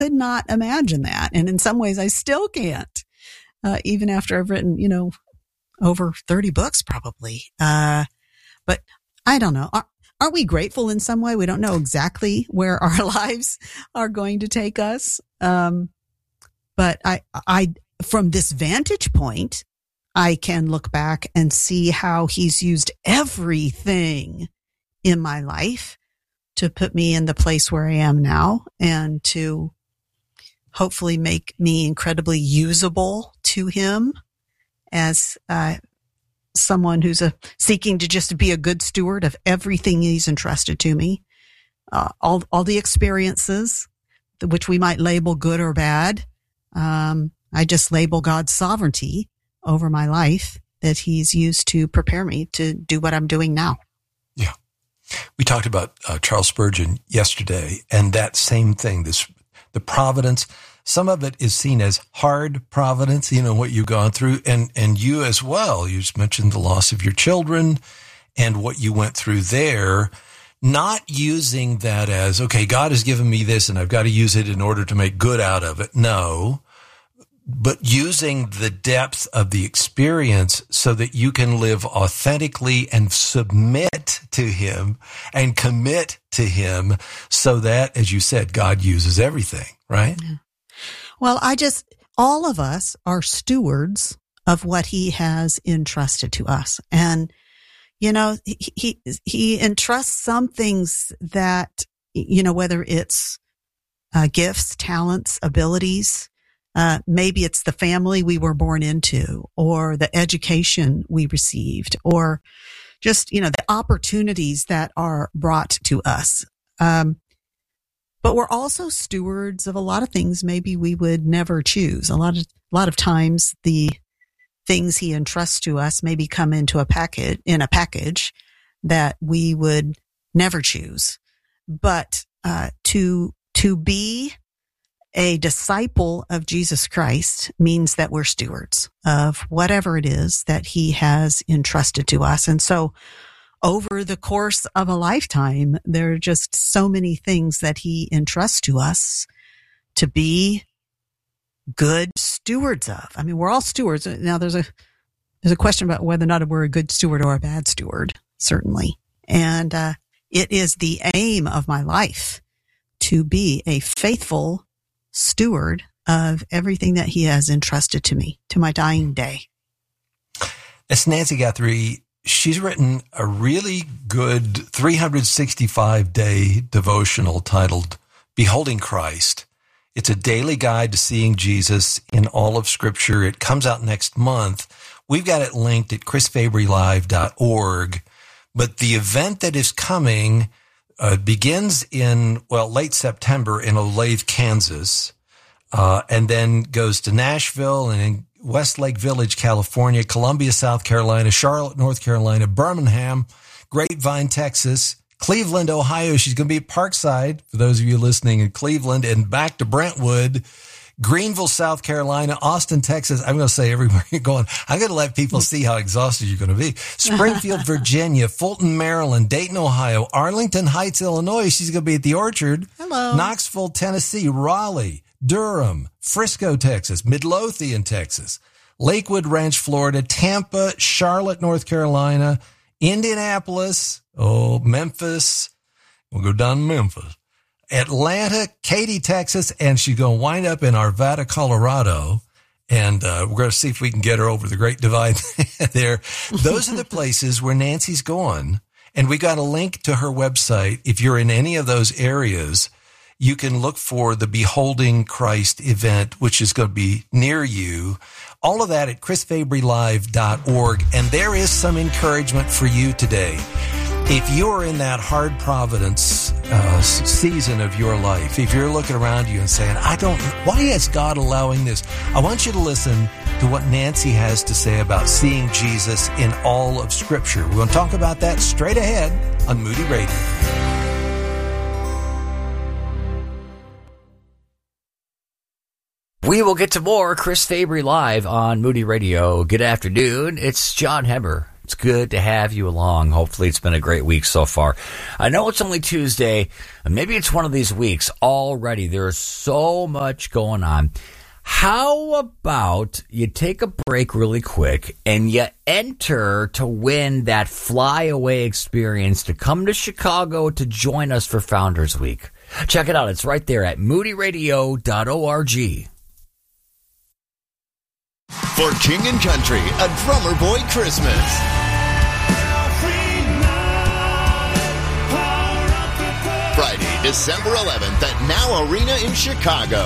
could not imagine that. And in some ways I still can't, even after I've written, over 30 books probably. But I don't know. Are we grateful in some way? We don't know exactly where our lives are going to take us. But I, from this vantage point, I can look back and see how he's used everything in my life to put me in the place where I am now and to hopefully make me incredibly usable to him as someone who's seeking to just be a good steward of everything he's entrusted to me. All the experiences, which we might label good or bad. I just label God's sovereignty over my life that he's used to prepare me to do what I'm doing now. Yeah. We talked about Charles Spurgeon yesterday, and that same thing, the providence. Some of it is seen as hard providence, what you've gone through, and you as well. You just mentioned the loss of your children and what you went through there, not using that as, okay, God has given me this and I've got to use it in order to make good out of it. No, but using the depth of the experience so that you can live authentically and submit to him and commit to him so that, as you said, God uses everything, right? Yeah. Well, all of us are stewards of what he has entrusted to us. And, he entrusts some things that, whether it's gifts, talents, abilities, maybe it's the family we were born into or the education we received or just, the opportunities that are brought to us. But we're also stewards of a lot of things maybe we would never choose. A lot of times the things he entrusts to us maybe come in a package that we would never choose. But to be a disciple of Jesus Christ means that we're stewards of whatever it is that he has entrusted to us. And so over the course of a lifetime, there are just so many things that he entrusts to us to be good stewards of. I mean, we're all stewards. Now there's a question about whether or not we're a good steward or a bad steward, certainly. And it is the aim of my life to be a faithful steward of everything that he has entrusted to me to my dying day. It's Nancy Guthrie. She's written a really good 365-day devotional titled Beholding Christ. It's a daily guide to seeing Jesus in all of Scripture. It comes out next month. We've got it linked at chrisfabrylive.org. But the event that is coming begins in, late September in Olathe, Kansas, and then goes to Nashville and in Westlake Village, California, Columbia, South Carolina, Charlotte, North Carolina, Birmingham, Grapevine, Texas, Cleveland, Ohio. She's going to be at Parkside, for those of you listening in Cleveland, and back to Brentwood, Greenville, South Carolina, Austin, Texas. I'm going to say everywhere you're going. I'm going to let people see how exhausted you're going to be. Springfield, Virginia, Fulton, Maryland, Dayton, Ohio, Arlington Heights, Illinois. She's going to be at the Orchard. Hello. Knoxville, Tennessee, Raleigh, Durham, Frisco, Texas, Midlothian, Texas, Lakewood Ranch, Florida, Tampa, Charlotte, North Carolina, Indianapolis, Memphis. We'll go down to Memphis. Atlanta, Katy, Texas, and she's going to wind up in Arvada, Colorado. And we're going to see if we can get her over the Great Divide there. Those are the places where Nancy's going. And we got a link to her website. If you're in any of those areas, you can look for the Beholding Christ event, which is going to be near you. All of that at chrisfabrylive.org. And there is some encouragement for you today. If you're in that hard providence season of your life, if you're looking around you and saying, why is God allowing this? I want you to listen to what Nancy has to say about seeing Jesus in all of Scripture. We're going to talk about that straight ahead on Moody Radio. We will get to more Chris Fabry Live on Moody Radio. Good afternoon. It's John Hemmer It's good to have you along. Hopefully it's been a great week so far. I know it's only Tuesday, and maybe it's one of these weeks already. There's so much going on. How about you take a break really quick and you enter to win that flyaway experience to come to Chicago to join us for Founders Week? Check it out. It's right there at moodyradio.org. For King and Country, a Drummer Boy Christmas. Friday, December 11th at Now Arena in Chicago.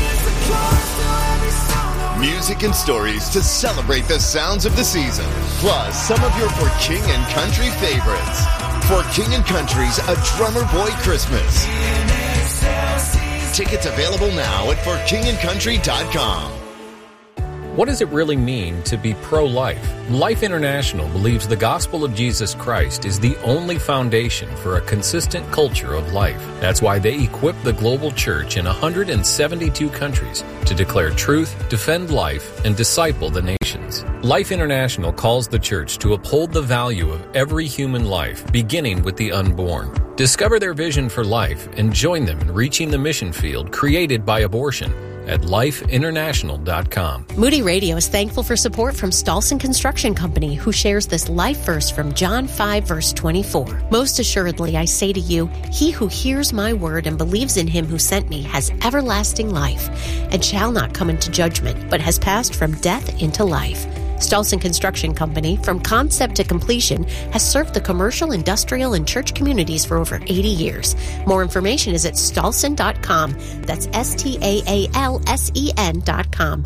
Music and stories to celebrate the sounds of the season, plus some of your For King and Country favorites. For King and Country's A Drummer Boy Christmas. Tickets available now at forkingandcountry.com. What does it really mean to be pro-life? Life International believes the gospel of Jesus Christ is the only foundation for a consistent culture of life. That's why they equip the global church in 172 countries to declare truth, defend life, and disciple the nations. Life International calls the church to uphold the value of every human life, beginning with the unborn. Discover their vision for life and join them in reaching the mission field created by abortion at lifeinternational.com. Moody Radio is thankful for support from Stolson Construction Company, who shares this life verse from John 5, verse 24. Most assuredly, I say to you, he who hears my word and believes in him who sent me has everlasting life, and shall not come into judgment, but has passed from death into life. Stolson Construction Company, from concept to completion, has served the commercial, industrial, and church communities for over 80 years. More information is at stolson.com. That's STAALSEN.com.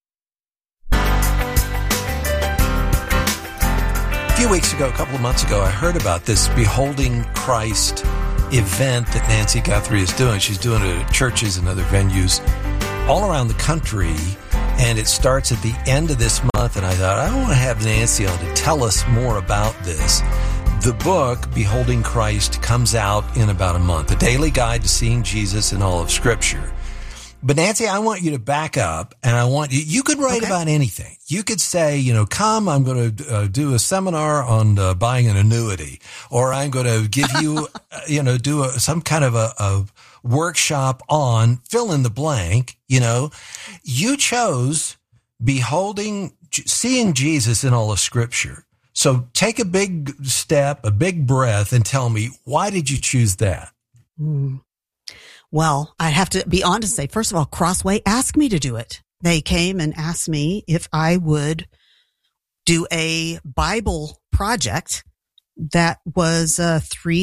A few weeks ago, a couple of months ago, I heard about this Beholding Christ event that Nancy Guthrie is doing. She's doing it at churches and other venues all around the country. And it starts at the end of this month, and I thought, I want to have Nancy on to tell us more about this. The book, Beholding Christ, comes out in about a month, a daily guide to seeing Jesus in all of Scripture. But Nancy, I want you to back up, and I want you could write about anything. You could say, come, I'm going to do a seminar on buying an annuity, or I'm going to give you, do some kind of a workshop on fill in the blank. You chose seeing Jesus in all of Scripture. So take a big step, a big breath, and tell me, why did you choose that? Well, I have to be honest and say, first of all, Crossway asked me to do it. They came and asked me if I would do a Bible project that was a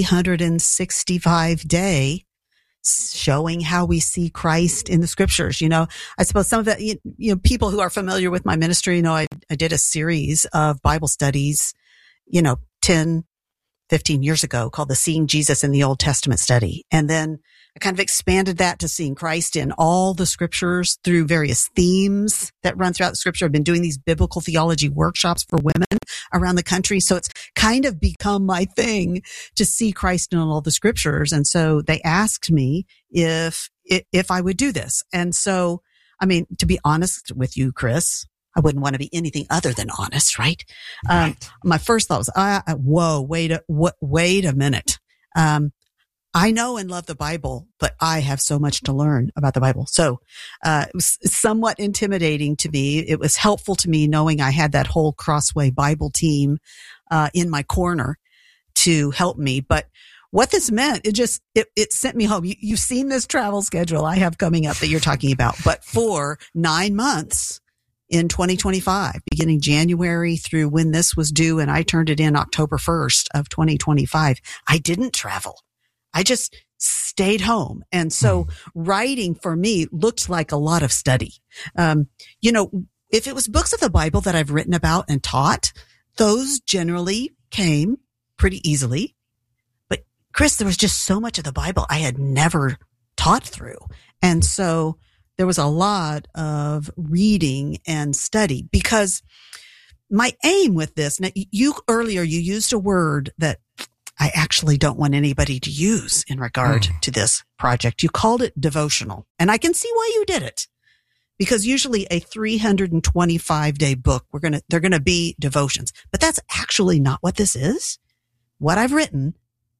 365-day showing how we see Christ in the Scriptures. I suppose some of that, people who are familiar with my ministry, I did a series of Bible studies, 10, 15 years ago called the Seeing Jesus in the Old Testament study. And then I kind of expanded that to seeing Christ in all the Scriptures through various themes that run throughout the Scripture. I've been doing these biblical theology workshops for women around the country. So it's kind of become my thing to see Christ in all the Scriptures. And so they asked me if I would do this. And so, to be honest with you, Chris, I wouldn't want to be anything other than honest, right? My first thought was, wait a minute. I know and love the Bible, but I have so much to learn about the Bible. So, it was somewhat intimidating to me. It was helpful to me knowing I had that whole Crossway Bible team, in my corner to help me. But what this meant, it sent me home. You've seen this travel schedule I have coming up that you're talking about, but for 9 months in 2025, beginning January through when this was due, and I turned it in October 1st of 2025, I didn't travel. I just stayed home. And so writing for me looked like a lot of study. If it was books of the Bible that I've written about and taught, those generally came pretty easily. But Chris, there was just so much of the Bible I had never taught through. And so there was a lot of reading and study, because my aim with this, now earlier you used a word that I actually don't want anybody to use in regard to this project. You called it devotional, and I can see why you did it, because usually a 325-day book, they're going to be devotions, but that's actually not what this is. What I've written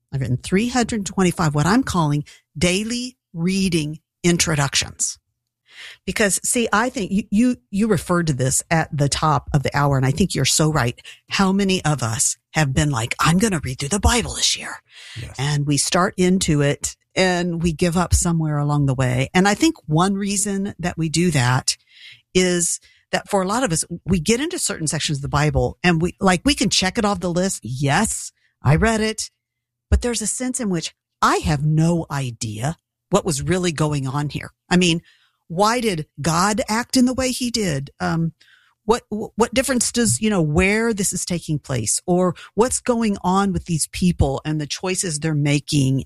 325, what I'm calling daily reading introductions. Because see, I think you referred to this at the top of the hour, and I think you're so right. How many of us have been like, I'm going to read through the Bible this year. Yes. And we start into it and we give up somewhere along the way. And I think one reason that we do that is that for a lot of us, we get into certain sections of the Bible and we can check it off the list. Yes, I read it, but there's a sense in which I have no idea what was really going on here. I mean, why did God act in the way he did? What difference does, where this is taking place or what's going on with these people and the choices they're making?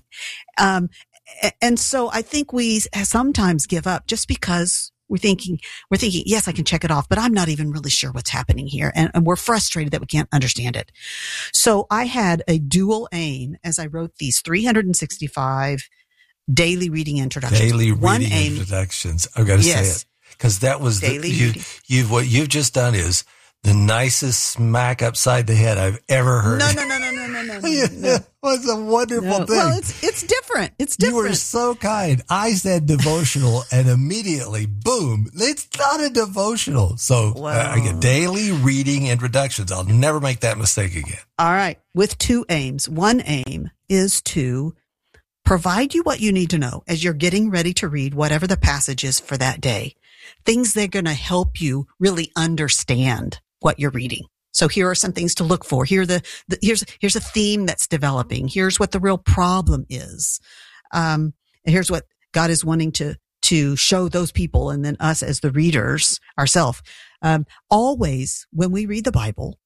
And so I think we sometimes give up just because we're thinking, yes, I can check it off, but I'm not even really sure what's happening here. And we're frustrated that we can't understand it. So I had a dual aim as I wrote these 365 daily reading introductions. Introductions. I've got to say it because that was what you've just done is the nicest smack upside the head I've ever heard. No. It was a wonderful thing. Well, it's different. It's different. You were so kind. I said devotional and immediately, boom, it's not a devotional. So I get daily reading introductions. I'll never make that mistake again. All right. With two aims. One aim is to provide you what you need to know as you're getting ready to read whatever the passage is for that day. Things that are going to help you really understand what you're reading. So here are some things to look for. Here's a theme that's developing. Here's what the real problem is. And here's what God is wanting to show those people and then us as the readers ourselves. Always when we read the Bible,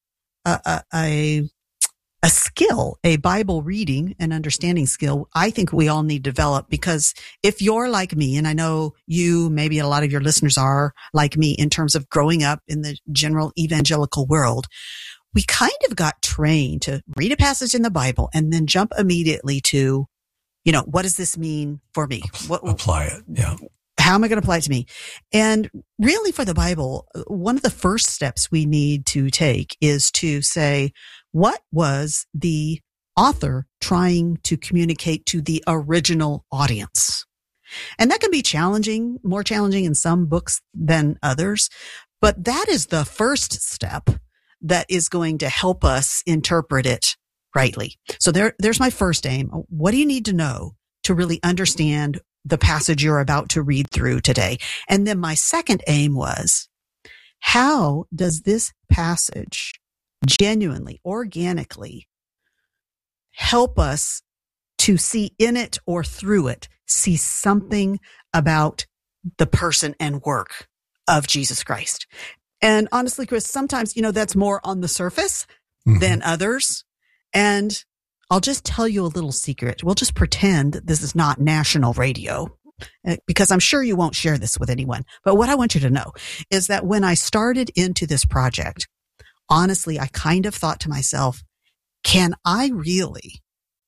a skill, a Bible reading and understanding skill, I think we all need to develop, because if you're like me, and I know you, maybe a lot of your listeners are like me in terms of growing up in the general evangelical world, we kind of got trained to read a passage in the Bible and then jump immediately to, what does this mean for me? Apply it. Yeah. How am I going to apply it to me? And really for the Bible, one of the first steps we need to take is to say, what was the author trying to communicate to the original audience? And that can be challenging, more challenging in some books than others. But that is the first step that is going to help us interpret it rightly. So there's my first aim. What do you need to know to really understand the passage you're about to read through today? And then my second aim was, how does this passage genuinely, organically help us to see in it or through it, see something about the person and work of Jesus Christ? And honestly, Chris, sometimes, that's more on the surface than others. And I'll just tell you a little secret. We'll just pretend this is not national radio, because I'm sure you won't share this with anyone. But what I want you to know is that when I started into this project, honestly, I kind of thought to myself, can I really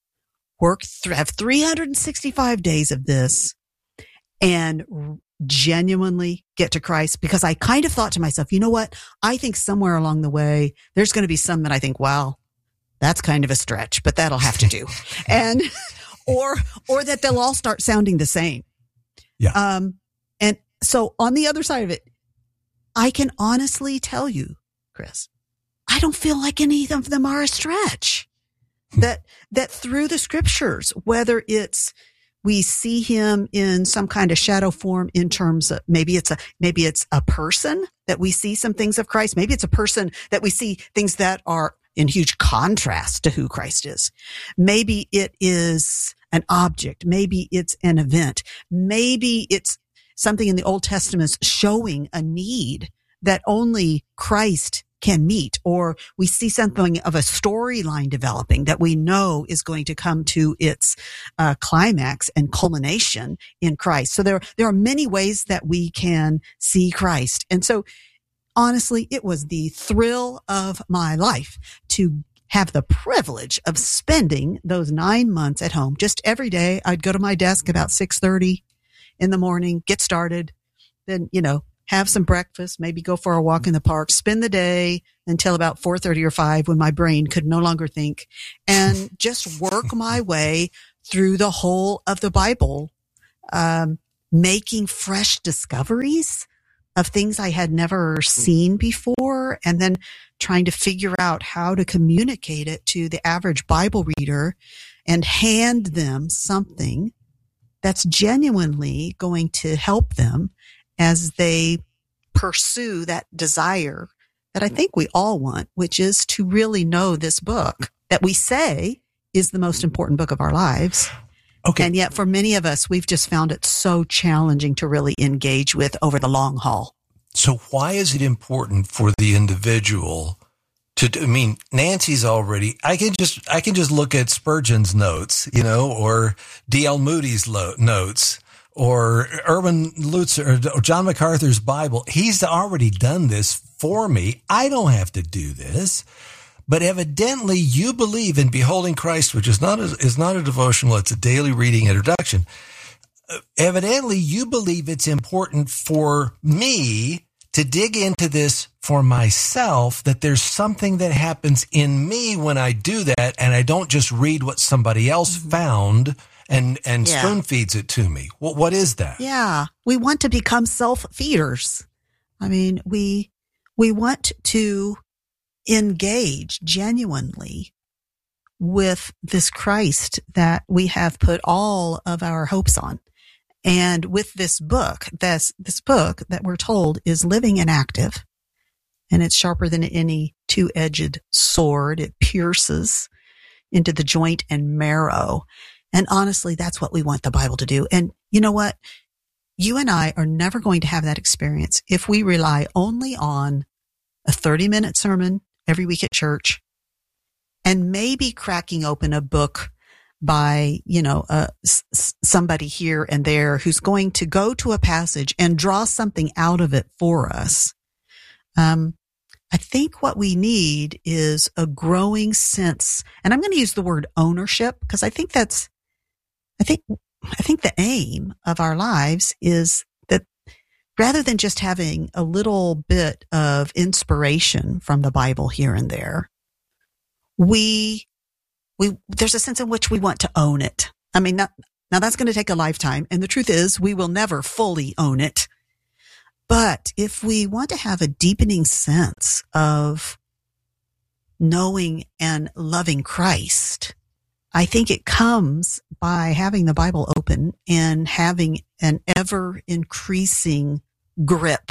have 365 days of this and genuinely get to Christ? Because I kind of thought to myself, you know what? I think somewhere along the way, there's going to be some that I think, wow, that's kind of a stretch, but that'll have to do. And, or that they'll all start sounding the same. Yeah. And so on the other side of it, I can honestly tell you, Chris, I don't feel like any of them are a stretch. That through the scriptures, whether it's we see him in some kind of shadow form in terms of maybe it's a person that we see some things of Christ. Maybe it's a person that we see things that are in huge contrast to who Christ is. Maybe it is an object. Maybe it's an event. Maybe it's something in the Old Testament showing a need that only Christ can meet, or we see something of a storyline developing that we know is going to come to its climax and culmination in Christ. So there are many ways that we can see Christ. And so honestly, it was the thrill of my life to have the privilege of spending those 9 months at home. Just every day I'd go to my desk about 6:30 in the morning, get started, then, have some breakfast, maybe go for a walk in the park, spend the day until about 4:30 or 5 when my brain could no longer think, and just work my way through the whole of the Bible, making fresh discoveries of things I had never seen before, and then trying to figure out how to communicate it to the average Bible reader and hand them something that's genuinely going to help them as they pursue that desire that I think we all want, which is to really know this book that we say is the most important book of our lives. Okay. And yet for many of us, we've just found it so challenging to really engage with over the long haul. So why is it important for the individual Nancy's already, I can just look at Spurgeon's notes, or D.L. Moody's notes, or Erwin Lutzer, or John MacArthur's Bible. He's already done this for me. I don't have to do this. But evidently you believe in Beholding Christ, which is not a devotional. It's a daily reading introduction. Evidently you believe it's important for me to dig into this for myself, that there's something that happens in me when I do that, and I don't just read what somebody else found and spoon feeds it to me. What is that? Yeah. We want to become self-feeders. I mean, we want to engage genuinely with this Christ that we have put all of our hopes on. And with this book, this book that we're told is living and active, and it's sharper than any two-edged sword. It pierces into the joint and marrow. And honestly, that's what we want the Bible to do. And you know what? You and I are never going to have that experience if we rely only on a 30-minute sermon every week at church and maybe cracking open a book by, somebody here and there who's going to go to a passage and draw something out of it for us. I think what we need is a growing sense, and I'm going to use the word ownership, because I think the aim of our lives is that rather than just having a little bit of inspiration from the Bible here and there, there's a sense in which we want to own it. I mean, now that's going to take a lifetime. And the truth is we will never fully own it. But if we want to have a deepening sense of knowing and loving Christ, I think it comes by having the Bible open and having an ever increasing grip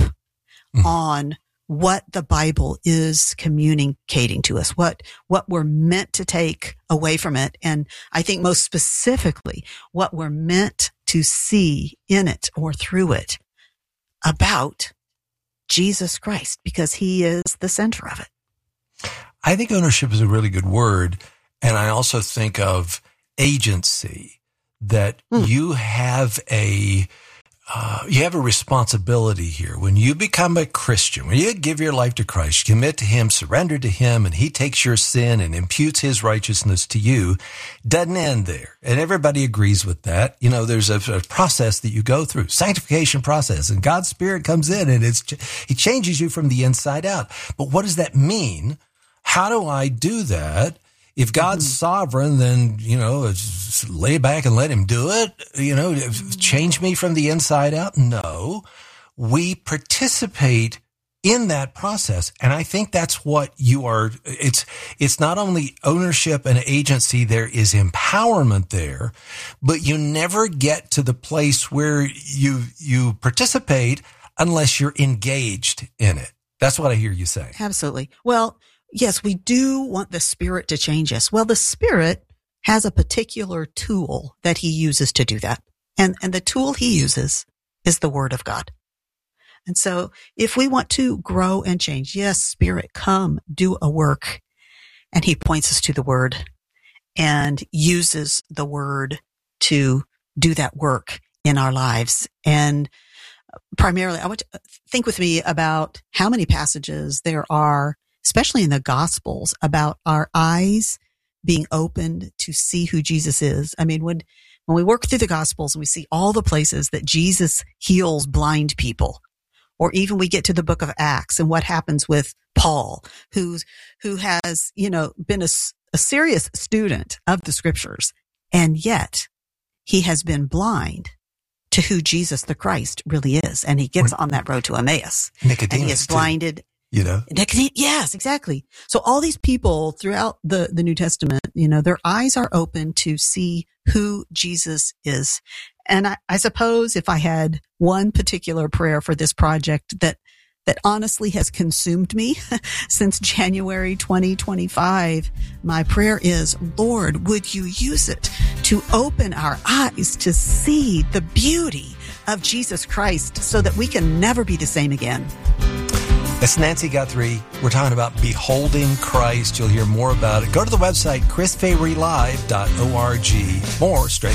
on what the Bible is communicating to us, what we're meant to take away from it. And I think most specifically, what we're meant to see in it or through it about Jesus Christ, because he is the center of it. I think ownership is a really good word. And I also think of agency, that you have a responsibility here. When you become a Christian, when you give your life to Christ, commit to him, surrender to him, and he takes your sin and imputes his righteousness to you, doesn't end there. And everybody agrees with that. There's a process that you go through, sanctification process, and God's Spirit comes in and he changes you from the inside out. But what does that mean? How do I do that? If God's sovereign, then, lay back and let him do it, change me from the inside out. No, we participate in that process. And I think that's what you are. It's not only ownership and agency, there is empowerment there, but you never get to the place where you participate unless you're engaged in it. That's what I hear you say. Absolutely. Well, yes, we do want the Spirit to change us. Well, the Spirit has a particular tool that he uses to do that. And the tool he uses is the Word of God. And so if we want to grow and change, yes, Spirit, come, do a work. And he points us to the Word and uses the Word to do that work in our lives. And primarily, I want to think with me about how many passages there are, especially in the Gospels, about our eyes being opened to see who Jesus is. I mean, when we work through the Gospels and we see all the places that Jesus heals blind people, or even we get to the book of Acts and what happens with Paul, who has, been a serious student of the scriptures, and yet he has been blind to who Jesus the Christ really is. And he gets on that road to Emmaus. Nicodemus, and he is blinded. Yes, exactly. So all these people throughout the New Testament, their eyes are open to see who Jesus is. And I suppose if I had one particular prayer for this project that honestly has consumed me since January 2025, my prayer is, Lord, would you use it to open our eyes to see the beauty of Jesus Christ so that we can never be the same again. That's Nancy Guthrie. We're talking about beholding Christ. You'll hear more about it. Go to the website, chrisfabrylive.org. More straight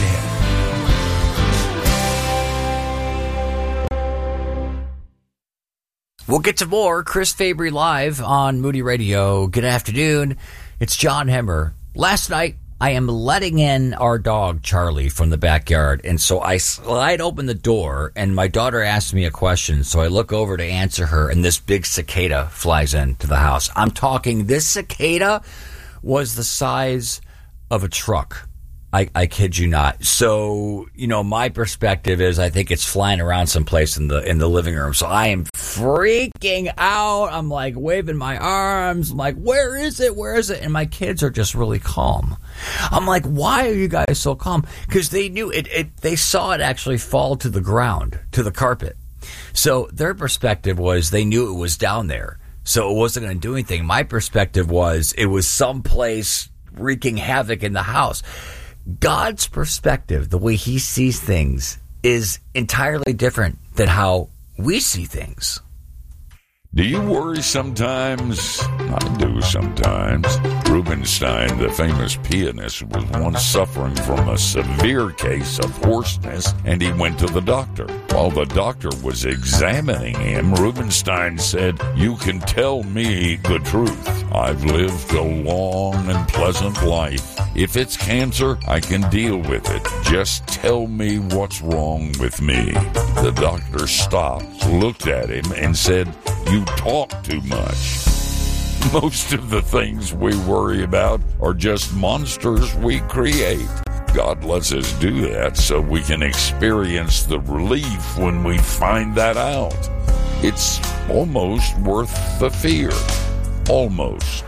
ahead. We'll get to more Chris Fabry Live on Moody Radio. Good afternoon. It's John Hemmer. Last night, I am letting in our dog, Charlie, from the backyard. And so I slide open the door, and my daughter asks me a question. So I look over to answer her, and this big cicada flies into the house. I'm talking, this cicada was the size of a truck. I kid you not. So, my perspective is I think it's flying around someplace in the living room. So I am freaking out. I'm like waving my arms. I'm like, where is it? Where is it? And my kids are just really calm. I'm like, why are you guys so calm? Because they knew they saw it actually fall to the ground, to the carpet. So their perspective was they knew it was down there. So it wasn't going to do anything. My perspective was it was someplace wreaking havoc in the house. God's perspective, the way he sees things, is entirely different than how we see things. Do you worry sometimes? I do sometimes. Rubinstein, the famous pianist, was once suffering from a severe case of hoarseness, and he went to the doctor. While the doctor was examining him, Rubinstein said, "You can tell me the truth. I've lived a long and pleasant life. If it's cancer, I can deal with it. Just tell me what's wrong with me." The doctor stopped, looked at him, and said, "You talk too much." Most of the things we worry about are just monsters we create. God lets us do that so we can experience the relief when we find that out. It's almost worth the fear. Almost.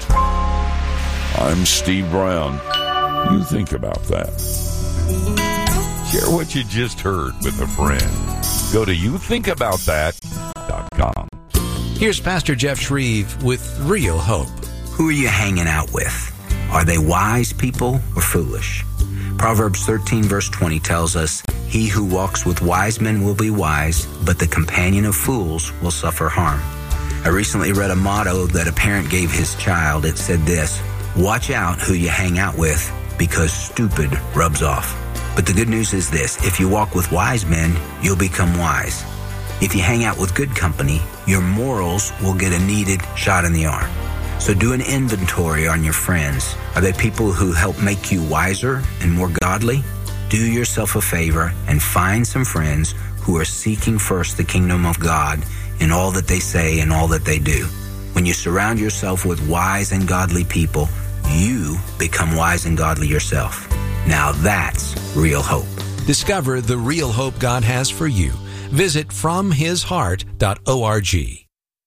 I'm Steve Brown. You think about that. Share what you just heard with a friend. Go to youthinkaboutthat.com. Here's Pastor Jeff Shreve with Real Hope. Who are you hanging out with? Are they wise people or foolish? Proverbs 13 verse 20 tells us, "He who walks with wise men will be wise, but the companion of fools will suffer harm." I recently read a motto that a parent gave his child. It said this, "Watch out who you hang out with, because stupid rubs off." But the good news is this, if you walk with wise men, you'll become wise. If you hang out with good company, your morals will get a needed shot in the arm. So do an inventory on your friends. Are they people who help make you wiser and more godly? Do yourself a favor and find some friends who are seeking first the kingdom of God in all that they say and all that they do. When you surround yourself with wise and godly people, you become wise and godly yourself. Now that's real hope. Discover the real hope God has for you. Visit FromHisHeart.org.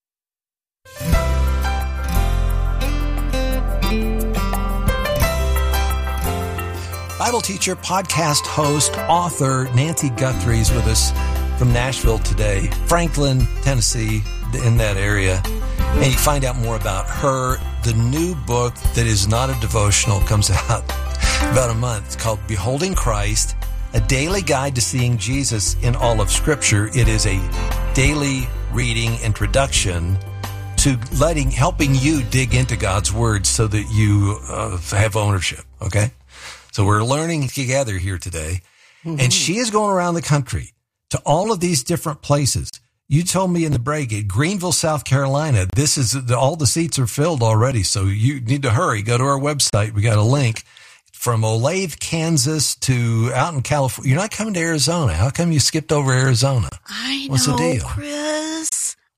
Bible teacher, podcast host, author Nancy Guthrie is with us from Nashville today, Franklin, Tennessee, in that area. And you find out more about her. The new book that is not a devotional comes out about a month. It's called Beholding Christ, a daily guide to seeing Jesus in all of Scripture. It is a daily reading introduction to helping you dig into God's Word so that you have ownership, okay? So we're learning together here today. Mm-hmm. And she is going around the country to all of these different places. You told me in the break at Greenville, South Carolina, all the seats are filled already. So you need to hurry. Go to our website. We got a link. From Olathe, Kansas to out in California. You're not coming to Arizona. How come you skipped over Arizona? I know, what's the deal? Chris.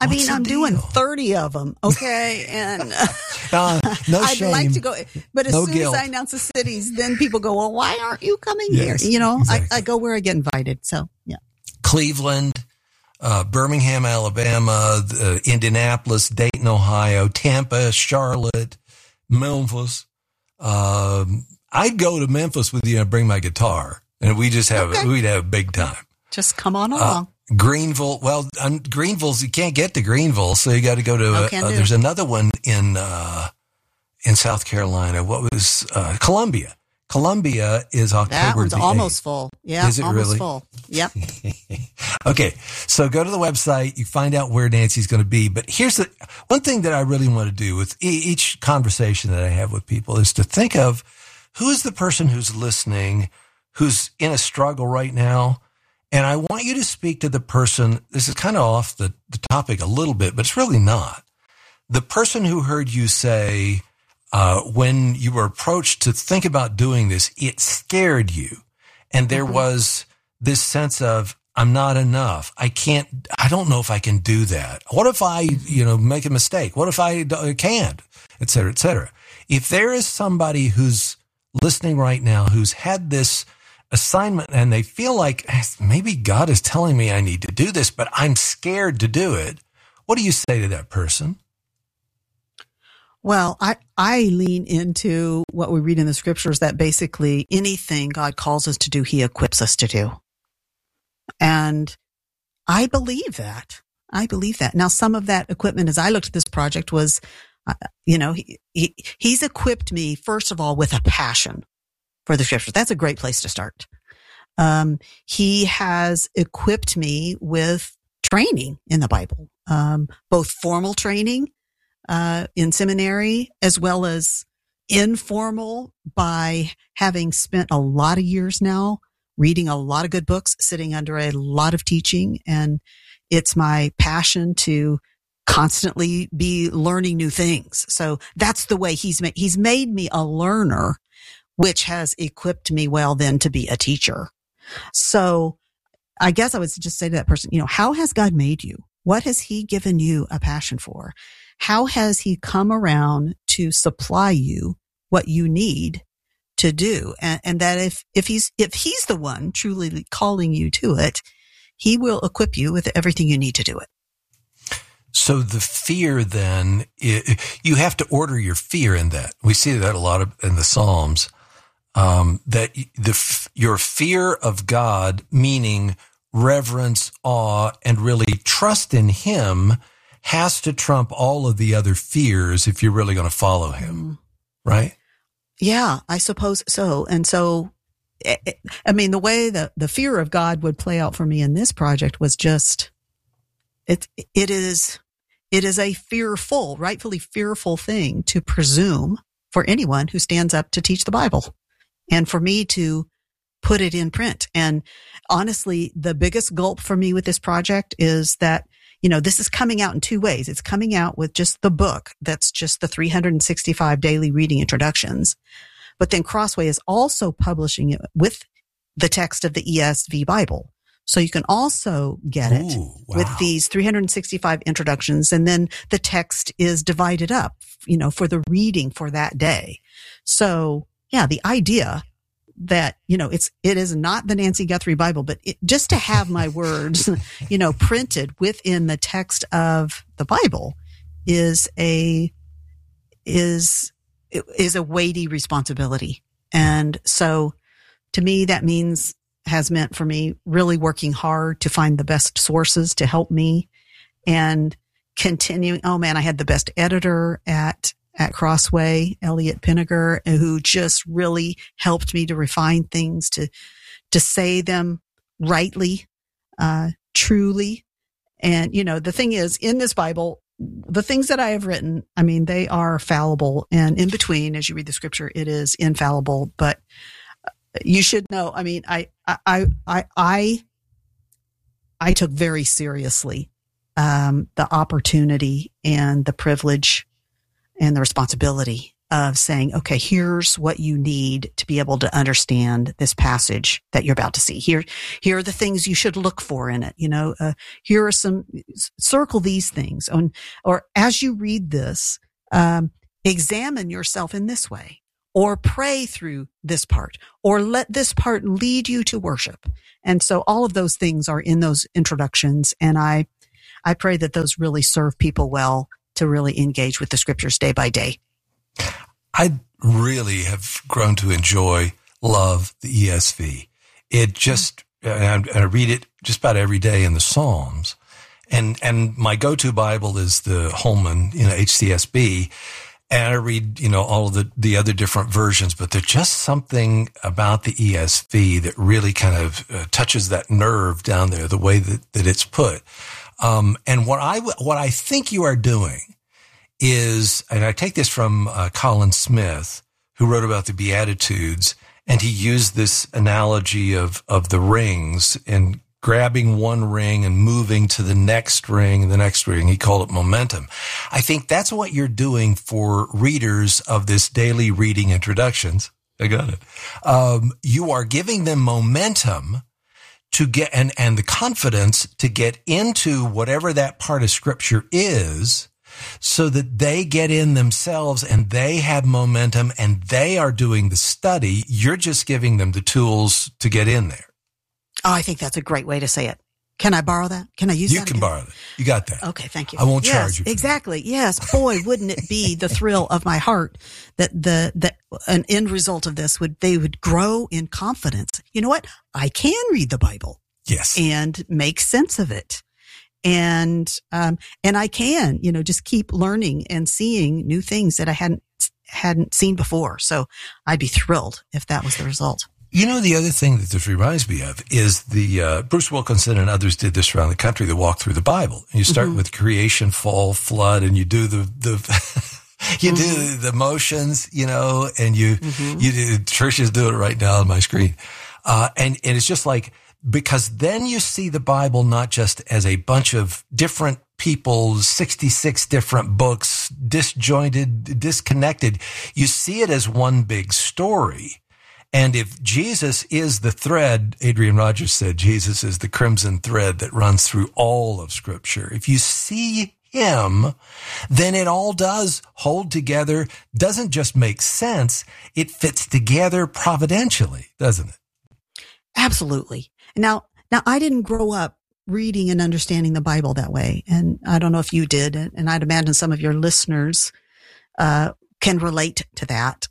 I What's mean, the I'm doing deal? 30 of them. Okay. And No I'd shame. like to go, but as No soon guilt. as I announce the cities, then people go, well, why aren't you coming Yes, here? You know, exactly. I go where I get invited. So yeah. Cleveland, Birmingham, Alabama, Indianapolis, Dayton, Ohio, Tampa, Charlotte, Memphis. I'd go to Memphis with you and bring my guitar, and we'd have a big time. Just come on along. Greenville. Well, Greenville's, you can't get to Greenville, so you got to go to, there's another one in South Carolina. What was, Columbia. Columbia is October That one's the 8th. almost full. Yeah. Is it almost really? full. Yep. Okay. So go to the website, you find out where Nancy's going to be. But here's the one thing that I really want to do with each conversation that I have with people is to think of who is the person who's listening, who's in a struggle right now. And I want you to speak to the person. This is kind of off the topic a little bit, but it's really not. The person who heard you say, when you were approached to think about doing this, it scared you. And there was this sense of, I'm not enough. I don't know if I can do that. What if I, make a mistake? What if I can't, et cetera, et cetera. If there is somebody who's listening right now, who's had this assignment and they feel like maybe God is telling me I need to do this, but I'm scared to do it. What do you say to that person? Well, I lean into what we read in the scriptures that basically anything God calls us to do, he equips us to do. And I believe that. Now, some of that equipment, as I looked at this project, was, he's equipped me, first of all, with a passion for the scriptures. That's a great place to start. He has equipped me with training in the Bible, both formal training, in seminary, as well as informal by having spent a lot of years now reading a lot of good books, sitting under a lot of teaching. And it's my passion to constantly be learning new things. So that's the way he's made me a learner, which has equipped me well then to be a teacher. So I guess I would just say to that person, how has God made you? What has he given you a passion for? How has he come around to supply you what you need to do? And that if he's the one truly calling you to it, he will equip you with everything you need to do it. So the fear then, you have to order your fear in that. We see that a lot in the Psalms, that your fear of God, meaning reverence, awe, and really trust in him, has to trump all of the other fears if you're really going to follow him, right? Yeah, I suppose so. And so, the way the fear of God would play out for me in this project was just, it is a rightfully fearful thing to presume for anyone who stands up to teach the Bible, and for me to put it in print. And honestly, the biggest gulp for me with this project is that, this is coming out in two ways. It's coming out with just the book. That's just the 365 daily reading introductions. But then Crossway is also publishing it with the text of the ESV Bible. So you can also get it with these 365 introductions. And then the text is divided up, for the reading for that day. So yeah, the idea that, it is not the Nancy Guthrie Bible, but just to have my words, printed within the text of the Bible is a weighty responsibility. And so to me, that has meant for me really working hard to find the best sources to help me and continuing. Oh man, I had the best editor at Crossway, Elliot Pinniger, who just really helped me to refine things, to say them rightly, truly. And, the thing is, in this Bible, the things that I have written, they are fallible. And in between, as you read the scripture, it is infallible. But you should know, I took very seriously the opportunity and the privilege and the responsibility of saying, okay, here's what you need to be able to understand this passage that you're about to see. Here are the things you should look for in it. Here are circle these things or as you read this, examine yourself in this way, or pray through this part, or let this part lead you to worship. And so all of those things are in those introductions. And I pray that those really serve people well to really engage with the scriptures day by day. I really have grown to love the ESV. It just, I read it just about every day in the Psalms. And my go-to Bible is the Holman, HCSB. And I read, all of the other different versions, but there's just something about the ESV that really kind of touches that nerve down there, the way that it's put. And what I think you are doing is, and I take this from Colin Smith, who wrote about the Beatitudes, and he used this analogy of the rings and grabbing one ring and moving to the next ring and the next ring. He called it momentum. I think that's what you're doing for readers of this daily reading introductions. I got it. You are giving them momentum to get, and the confidence to get into whatever that part of scripture is, so that they get in themselves and they have momentum and they are doing the study. You're just giving them the tools to get in there. Oh, I think that's a great way to say it. Can I borrow that? Can I use that? You can borrow that. You got that. Okay, thank you. I won't charge you for exactly. That. Yes. Boy, wouldn't it be the thrill of my heart that an end result of this they would grow in confidence. You know what? I can read the Bible. Yes. And make sense of it. And I can, just keep learning and seeing new things that I hadn't seen before. So I'd be thrilled if that was the result. The other thing that this reminds me of is the Bruce Wilkinson and others did this around the country. They walk through the Bible. And you start with creation, fall, flood, and you do do the motions, and you do. Tricia's doing it right now on my screen. And it's just like, because then you see the Bible not just as a bunch of different people, 66 different books, disjointed, disconnected. You see it as one big story. And if Jesus is the thread, Adrian Rogers said, Jesus is the crimson thread that runs through all of Scripture. If you see him, then it all does hold together, doesn't just make sense, it fits together providentially, doesn't it? Absolutely. Now I didn't grow up reading and understanding the Bible that way. And I don't know if you did. And I'd imagine some of your listeners, can relate to that.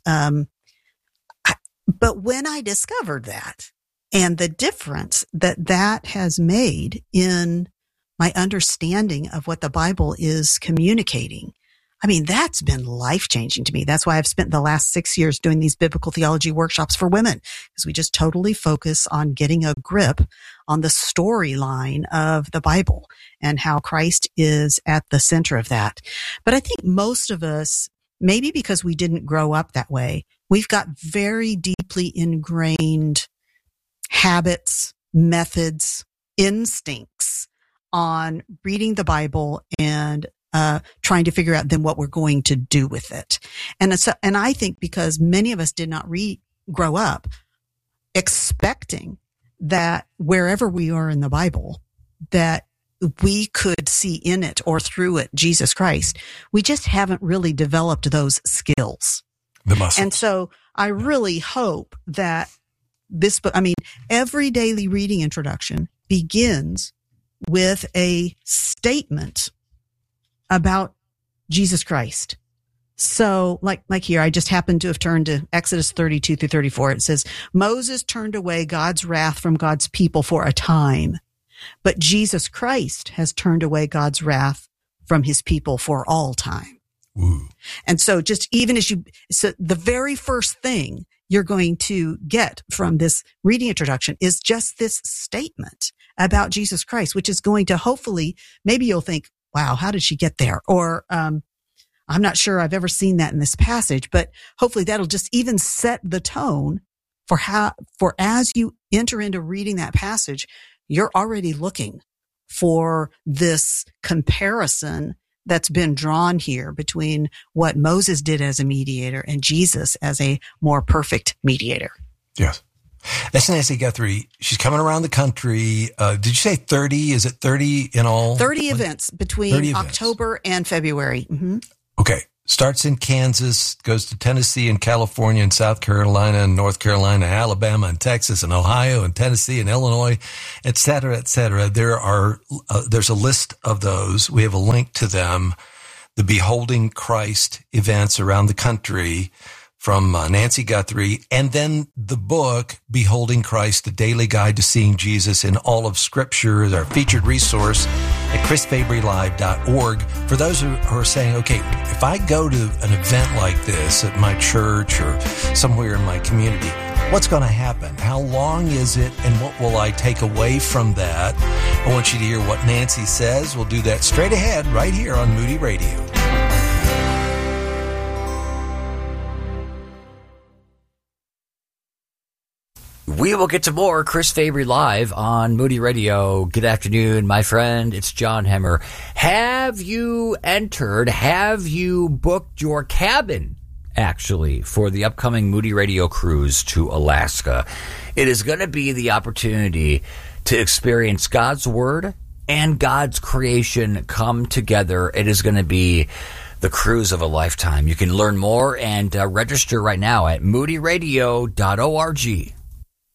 But when I discovered that and the difference that has made in my understanding of what the Bible is communicating, that's been life-changing to me. That's why I've spent the last 6 years doing these biblical theology workshops for women, because we just totally focus on getting a grip on the storyline of the Bible and how Christ is at the center of that. But I think most of us, maybe because we didn't grow up that way, we've got very deeply ingrained habits, methods, instincts on reading the Bible and trying to figure out then what we're going to do with it. And I think because many of us did not grow up expecting that wherever we are in the Bible, that we could see in it or through it Jesus Christ, we just haven't really developed those skills. The muscles. And so I really hope that this book, every daily reading introduction begins with a statement about Jesus Christ. So like here, I just happened to have turned to Exodus 32 through 34. It says, Moses turned away God's wrath from God's people for a time, but Jesus Christ has turned away God's wrath from his people for all time. Ooh. And so so the very first thing you're going to get from this reading introduction is just this statement about Jesus Christ, which is going to hopefully, maybe you'll think, wow, how did she get there? Or, I'm not sure I've ever seen that in this passage, but hopefully that'll just even set the tone for as you enter into reading that passage, you're already looking for this comparison that's been drawn here between what Moses did as a mediator and Jesus as a more perfect mediator. Yes. That's Nancy Guthrie. She's coming around the country. Did you say 30? Is it 30 in all? 30 events between October and February. Mm-hmm. Okay. Starts in Kansas, goes to Tennessee and California and South Carolina and North Carolina, Alabama and Texas and Ohio and Tennessee and Illinois, et cetera, et cetera. There's a list of those. We have a link to them. The Beholding Christ events around the country from Nancy Guthrie, and then the book, Beholding Christ, The Daily Guide to Seeing Jesus in All of Scripture, is our featured resource at chrisfabrylive.org. For those who are saying, okay, if I go to an event like this at my church or somewhere in my community, what's going to happen? How long is it? And what will I take away from that? I want you to hear what Nancy says. We'll do that straight ahead right here on Moody Radio. We will get to more Chris Fabry Live on Moody Radio. Good afternoon, my friend. It's John Hemmer. Have you booked your cabin, actually, for the upcoming Moody Radio cruise to Alaska? It is going to be the opportunity to experience God's Word and God's creation come together. It is going to be the cruise of a lifetime. You can learn more and register right now at moodyradio.org.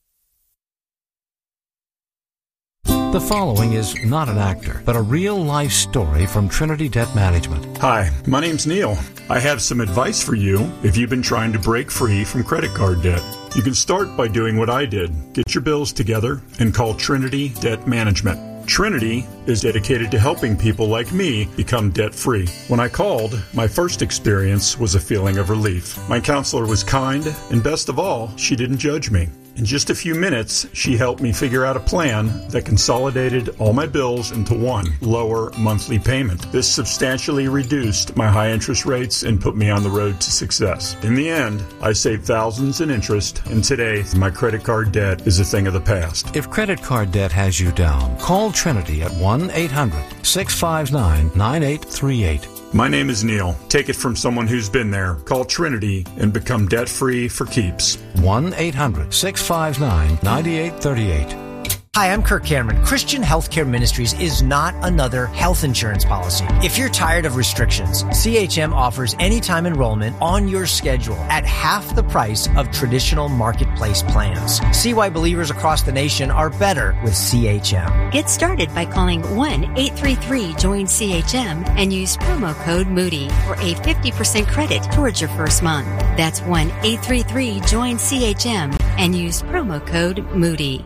The following is not an actor, but a real-life story from Trinity Debt Management. Hi, my name's Neil. I have some advice for you if you've been trying to break free from credit card debt. You can start by doing what I did. Get your bills together and call Trinity Debt Management. Trinity is dedicated to helping people like me become debt-free. When I called, my first experience was a feeling of relief. My counselor was kind, and best of all, she didn't judge me. In just a few minutes, she helped me figure out a plan that consolidated all my bills into one lower monthly payment. This substantially reduced my high interest rates and put me on the road to success. In the end, I saved thousands in interest, and today, my credit card debt is a thing of the past. If credit card debt has you down, call Trinity at 1-800-659-9838. My name is Neil. Take it from someone who's been there. Call Trinity and become debt-free for keeps. 1-800-659-9838. Hi, I'm Kirk Cameron. Christian Healthcare Ministries is not another health insurance policy. If you're tired of restrictions, CHM offers anytime enrollment on your schedule at half the price of traditional marketplace plans. See why believers across the nation are better with CHM. Get started by calling 1-833-JOIN-CHM and use promo code Moody for a 50% credit towards your first month. That's 1-833-JOIN-CHM and use promo code Moody.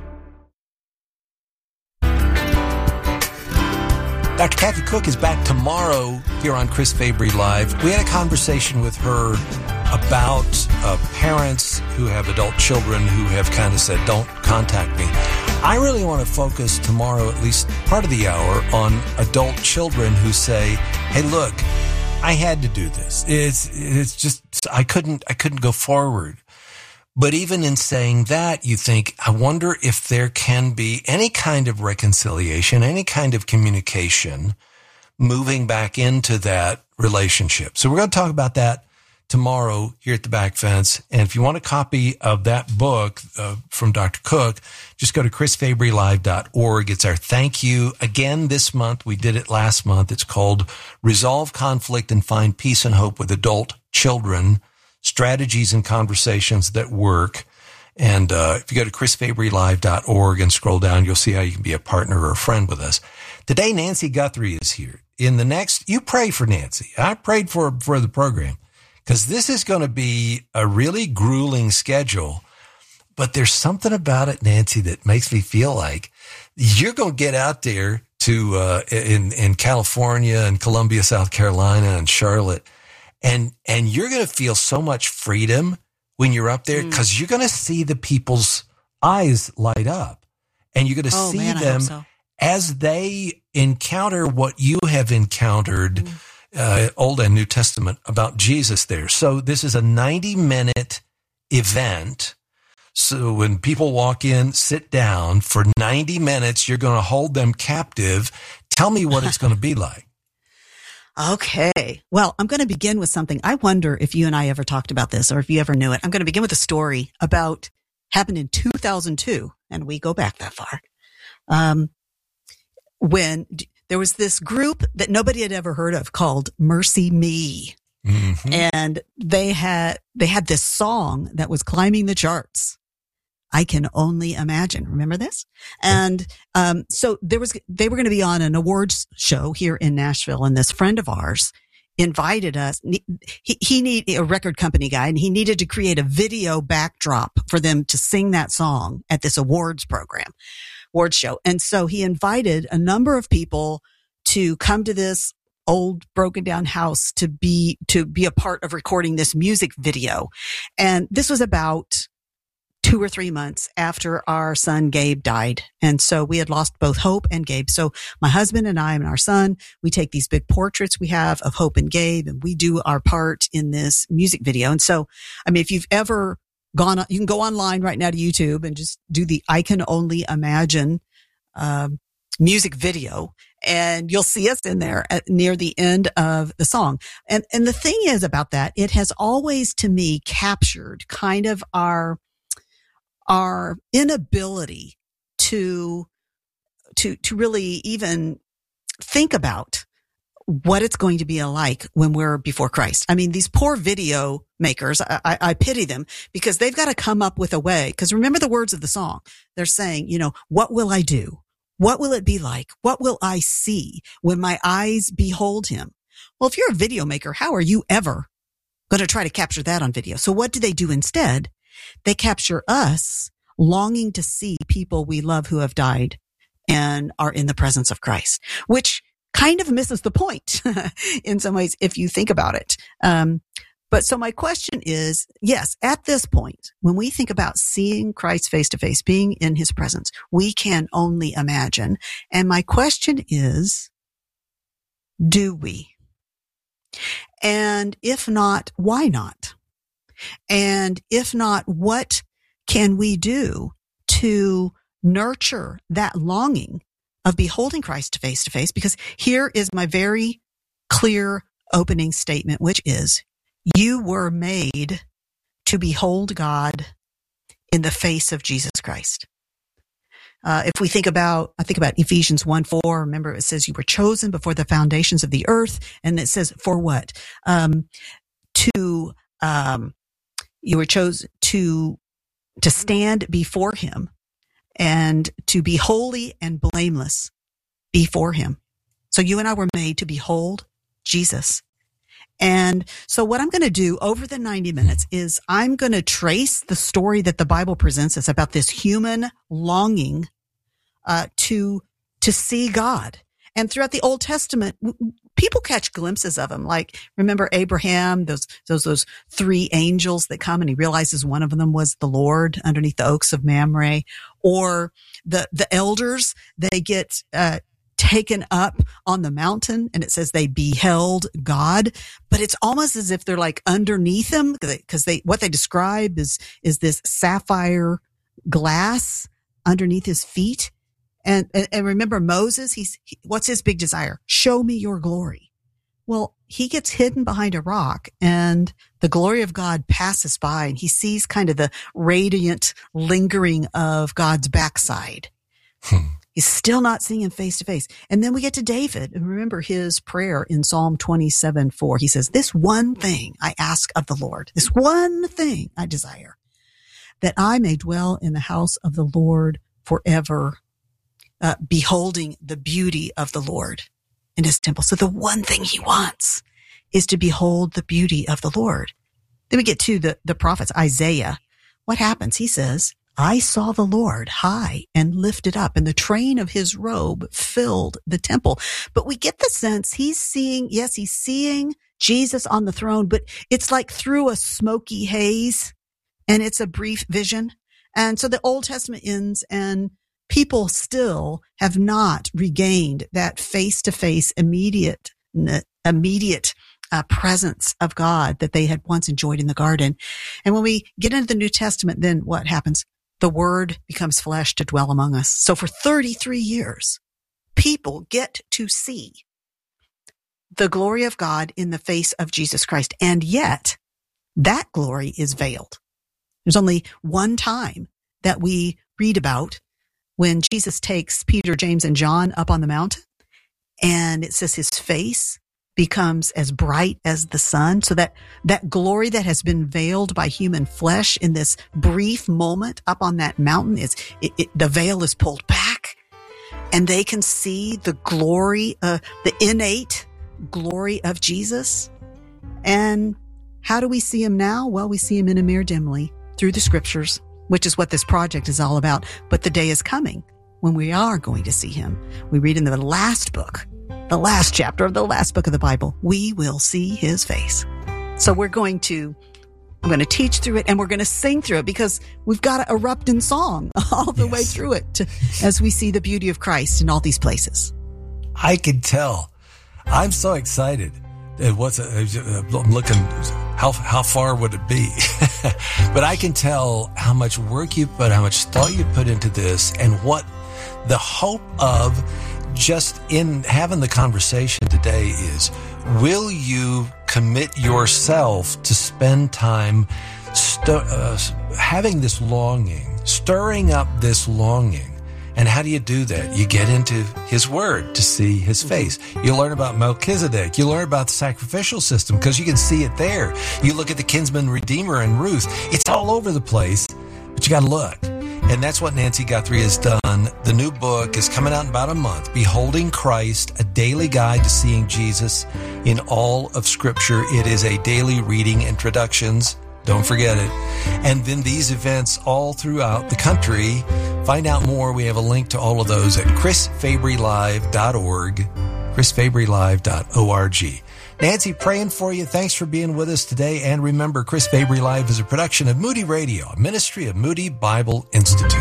Dr. Kathy Cook is back tomorrow here on Chris Fabry Live. We had a conversation with her about parents who have adult children who have kind of said, don't contact me. I really want to focus tomorrow, at least part of the hour, on adult children who say, hey, look, I had to do this. It's just, I couldn't go forward. But even in saying that, you think, I wonder if there can be any kind of reconciliation, any kind of communication moving back into that relationship. So we're going to talk about that tomorrow here at the Back Fence. And if you want a copy of that book from Dr. Cook, just go to chrisfabrylive.org. It's our thank you. Again, this month, we did it last month. It's called Resolve Conflict and Find Peace and Hope with Adult Children. Strategies and conversations that work. And if you go to chrisfabrylive.org and scroll down, you'll see how you can be a partner or a friend with us. Today, Nancy Guthrie is here. In the next, you pray for Nancy. I prayed for the program because this is going to be a really grueling schedule. But there's something about it, Nancy, that makes me feel like you're going to get out there to in California and Columbia, South Carolina and Charlotte. And you're going to feel so much freedom when you're up there because you're going to see the people's eyes light up and you're going to see them as they encounter what you have encountered, Old and New Testament, about Jesus there. So this is a 90-minute event. So when people walk in, sit down for 90 minutes, you're going to hold them captive. Tell me what it's going to be like. Okay. Well, I'm going to begin with something. I wonder if you and I ever talked about this or if you ever knew it. I'm going to begin with a story about happened in 2002, and we go back that far. When there was this group that nobody had ever heard of called Mercy Me. Mm-hmm. And they had this song that was climbing the charts. I Can Only Imagine. Remember this? And, so they were going to be on an awards show here in Nashville, and this friend of ours invited us. He needed a record company guy, and he needed to create a video backdrop for them to sing that song at this awards show. And so he invited a number of people to come to this old broken down house to be a part of recording this music video. And this was about 2 or 3 months after our son Gabe died. And so we had lost both Hope and Gabe. So my husband and I and our son, we take these big portraits we have of Hope and Gabe, and we do our part in this music video. And so, I mean, if you've ever gone, you can go online right now to YouTube and just do the I Can Only Imagine music video, and you'll see us in there near the end of the song. And the thing is about that, it has always to me captured kind of our inability to really even think about what it's going to be like when we're before Christ. I mean, these poor video makers, I pity them, because they've got to come up with a way. Because remember the words of the song. They're saying, what will I do? What will it be like? What will I see when my eyes behold him? Well, if you're a video maker, how are you ever going to try to capture that on video? So what do they do instead? They capture us longing to see people we love who have died and are in the presence of Christ, which kind of misses the point in some ways if you think about it. But so my question is, yes, at this point, when we think about seeing Christ face to face, being in his presence, we can only imagine. And my question is, do we? And if not, why not? And if not, what can we do to nurture that longing of beholding Christ face to face? Because here is my very clear opening statement, which is, you were made to behold God in the face of Jesus Christ. If we think about, I think about Ephesians 1:4. Remember, it says you were chosen before the foundations of the earth. And it says, for what? You were chosen to stand before him and to be holy and blameless before him. So you and I were made to behold Jesus. And so what I'm going to do over the 90 minutes is I'm going to trace the story that the Bible presents us about this human longing to see God. And throughout the Old Testament, people catch glimpses of him. Like, remember Abraham, those 3 angels that come, and he realizes one of them was the Lord underneath the oaks of Mamre. Or the elders, they get taken up on the mountain, and it says they beheld God, but it's almost as if they're like underneath him, because what they describe is this sapphire glass underneath his feet. And remember Moses, what's his big desire? Show me your glory. Well, he gets hidden behind a rock, and the glory of God passes by, and he sees kind of the radiant lingering of God's backside. He's still not seeing him face to face. And then we get to David, and remember his prayer in Psalm 27:4. He says, this one thing I ask of the Lord, this one thing I desire, that I may dwell in the house of the Lord forever, beholding the beauty of the Lord in his temple. So the one thing he wants is to behold the beauty of the Lord. Then we get to the prophets, Isaiah. What happens? He says, I saw the Lord high and lifted up, and the train of his robe filled the temple. But we get the sense he's seeing Jesus on the throne, but it's like through a smoky haze, and it's a brief vision. And so the Old Testament ends, and people still have not regained that face-to-face, immediate presence of God that they had once enjoyed in the garden. And when we get into the New Testament, then what happens? The Word becomes flesh to dwell among us. So for 33 years, people get to see the glory of God in the face of Jesus Christ. And yet that glory is veiled. There's only one time that we read about when Jesus takes Peter, James, and John up on the mountain, and it says his face becomes as bright as the sun. So that glory that has been veiled by human flesh in this brief moment up on that mountain the veil is pulled back, and they can see the glory, the innate glory of Jesus. And how do we see him now? Well, we see him in a mirror dimly through the scriptures, which is what this project is all about. But the day is coming when we are going to see him. We read in the last book, the last chapter of the last book of the Bible, we will see his face. So I'm going to teach through it, and we're going to sing through it, because we've got to erupt in song all the way through it as we see the beauty of Christ in all these places. I can tell. I'm so excited. I'm looking, how far would it be? But I can tell how much work you put, how much thought you put into this, and what the hope of just in having the conversation today is, will you commit yourself to spend time having this longing, stirring up this longing? And how do you do that? You get into his word to see his face. You learn about Melchizedek. You learn about the sacrificial system because you can see it there. You look at the kinsman redeemer and Ruth. It's all over the place, but you got to look. And that's what Nancy Guthrie has done. The new book is coming out in about a month, Beholding Christ, a daily guide to seeing Jesus in all of Scripture. It is a daily reading, introductions. Don't forget it. And then these events all throughout the country. Find out more. We have a link to all of those at chrisfabrylive.org, chrisfabrylive.org. Nancy, praying for you. Thanks for being with us today. And remember, Chris Fabry Live is a production of Moody Radio, a ministry of Moody Bible Institute.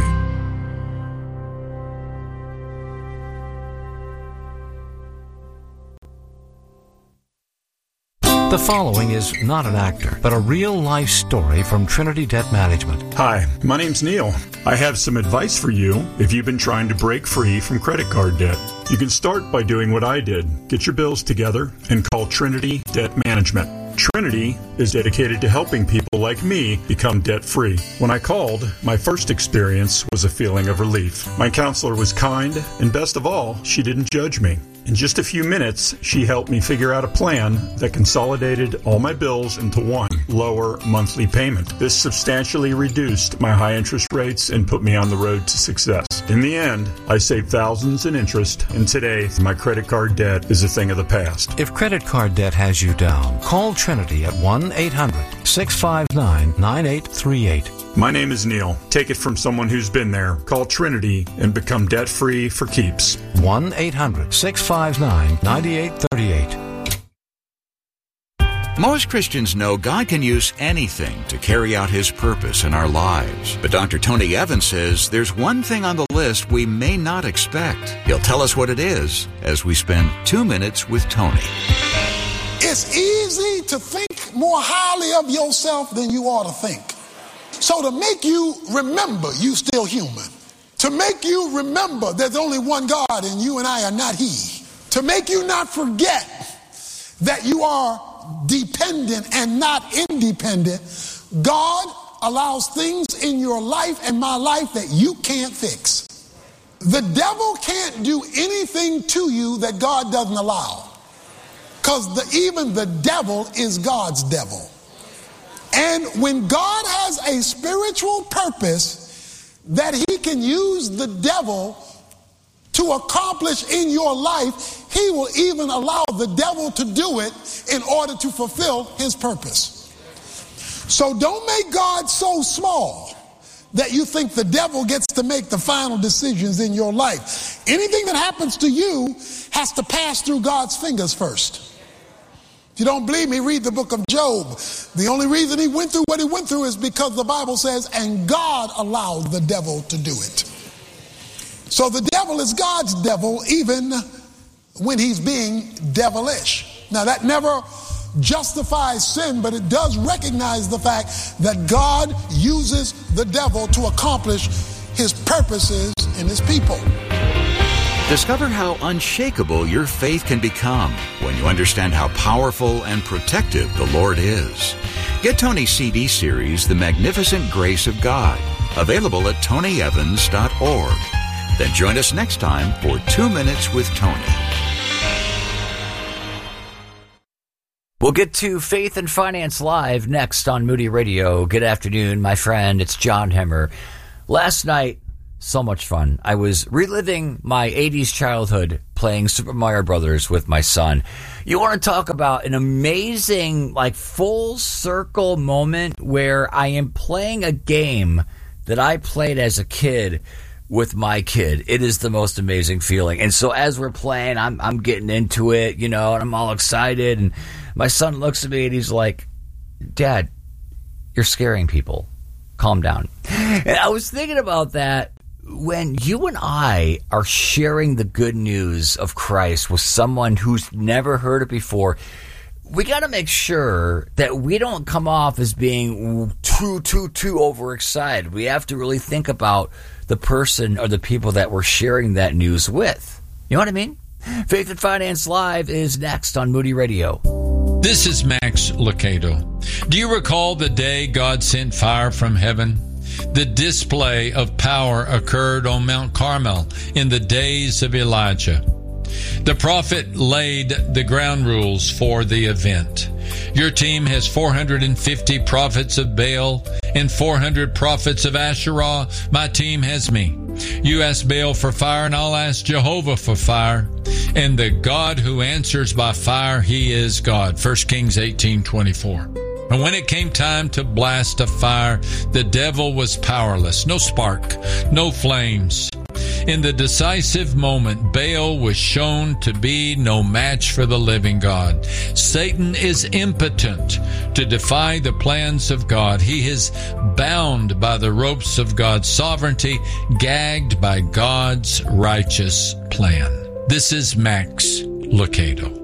The following is not an actor, but a real-life story from Trinity Debt Management. Hi, my name's Neil. I have some advice for you if you've been trying to break free from credit card debt. You can start by doing what I did. Get your bills together and call Trinity Debt Management. Trinity is dedicated to helping people like me become debt-free. When I called, my first experience was a feeling of relief. My counselor was kind, and best of all, she didn't judge me. In just a few minutes, she helped me figure out a plan that consolidated all my bills into one lower monthly payment. This substantially reduced my high interest rates and put me on the road to success. In the end, I saved thousands in interest, and today, my credit card debt is a thing of the past. If credit card debt has you down, call Trinity at 1-800-659-9838. My name is Neil. Take it from someone who's been there. Call Trinity and become debt-free for keeps. 1-800-659-9838. Most Christians know God can use anything to carry out His purpose in our lives. But Dr. Tony Evans says there's one thing on the list we may not expect. He'll tell us what it is as we spend 2 minutes with Tony. It's easy to think more highly of yourself than you ought to think. So to make you remember you still human, to make you remember there's only one God and you and I are not He, to make you not forget that you are dependent and not independent, God allows things in your life and my life that you can't fix. The devil can't do anything to you that God doesn't allow, because even the devil is God's devil. And when God has a spiritual purpose that He can use the devil to accomplish in your life, He will even allow the devil to do it in order to fulfill His purpose. So don't make God so small that you think the devil gets to make the final decisions in your life. Anything that happens to you has to pass through God's fingers first. If you don't believe me, read the book of Job. The only reason he went through what he went through is because the Bible says, and God allowed the devil to do it. So the devil is God's devil even when he's being devilish. Now that never justifies sin, but it does recognize the fact that God uses the devil to accomplish His purposes in His people. Discover how unshakable your faith can become when you understand how powerful and protective the Lord is. Get Tony's CD series, The Magnificent Grace of God, available at tonyevans.org. Then join us next time for 2 Minutes with Tony. We'll get to Faith and Finance Live next on Moody Radio. Good afternoon, my friend. It's John Hemmer. Last night, so much fun. I was reliving my 80s childhood playing Super Mario Brothers with my son. You want to talk about an amazing, full circle moment where I am playing a game that I played as a kid with my kid. It is the most amazing feeling. And so as we're playing, I'm getting into it, and I'm all excited. And my son looks at me and he's like, "Dad, you're scaring people. Calm down." And I was thinking about that. When you and I are sharing the good news of Christ with someone who's never heard it before, we got to make sure that we don't come off as being too overexcited. We have to really think about the person or the people that we're sharing that news with. You know what I mean? Faith and Finance Live is next on Moody Radio. This is Max Lucado. Do you recall the day God sent fire from heaven? The display of power occurred on Mount Carmel in the days of Elijah. The prophet laid the ground rules for the event. Your team has 450 prophets of Baal and 400 prophets of Asherah. My team has me. You ask Baal for fire, and I'll ask Jehovah for fire. And the God who answers by fire, he is God. 1 Kings 18:24. And when it came time to blast a fire, the devil was powerless. No spark, no flames. In the decisive moment, Baal was shown to be no match for the living God. Satan is impotent to defy the plans of God. He is bound by the ropes of God's sovereignty, gagged by God's righteous plan. This is Max Lucado.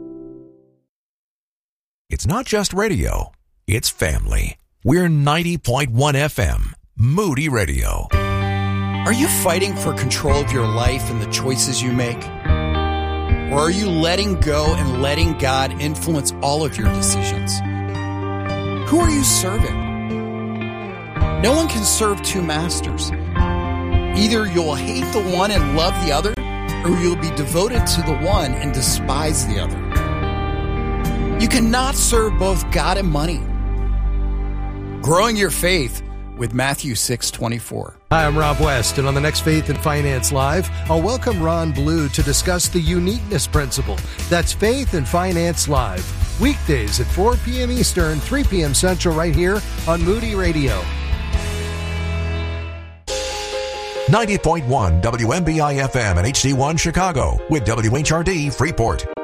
It's not just radio. It's family. We're 90.1 FM, Moody Radio. Are you fighting for control of your life and the choices you make? Or are you letting go and letting God influence all of your decisions? Who are you serving? No one can serve two masters. Either you'll hate the one and love the other, or you'll be devoted to the one and despise the other. You cannot serve both God and money. Growing your faith with Matthew 6:24. Hi, I'm Rob West, and on the next Faith and Finance Live, I'll welcome Ron Blue to discuss the uniqueness principle. That's Faith and Finance Live, weekdays at 4 p.m. Eastern, 3 p.m. Central, right here on Moody Radio. 90.1 WMBI FM and HD1 Chicago with WHRD Freeport.